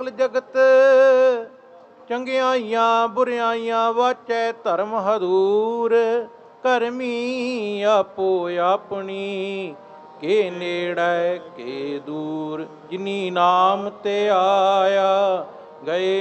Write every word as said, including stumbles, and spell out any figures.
ਜਗਤ ਚੰਗਿਆਈਆਂ ਬੁਰਿਆਈਆਂ ਵਾਚੈ ਧਰਮ ਹਦੂਰ। ਕਰਮੀ ਆਪੋ ਆਪਣੀ ਕੇ ਨੇੜੈ ਕੇ ਦੂਰ। ਜਿਨੀ ਨਾਮ ਤੇ ਆਇਆ ਗਏ